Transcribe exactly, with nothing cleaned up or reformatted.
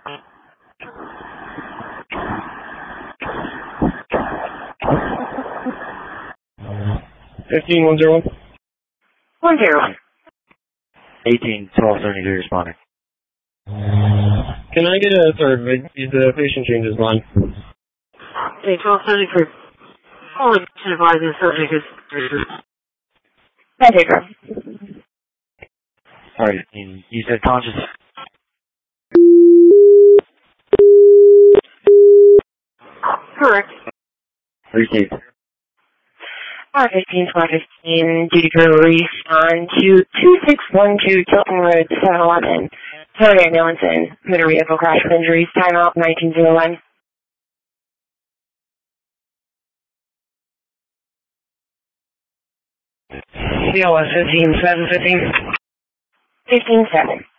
Fifteen one zero one. One zero one. Eighteen twelve seventy three responding. Can I get a third? The patient changes line. Okay, twelve seventy three. Only to advise the subject is. I take her. Alright, you said conscious. Correct. Received. R fifteen twelve fifteen, duty crew respond to two six one two Tilton Road, seven eleven. Sorry, ambulance in. Motor vehicle crash with injuries. Timeout nineteen oh one. C L S fifteen seven fifteen. fifteen seven.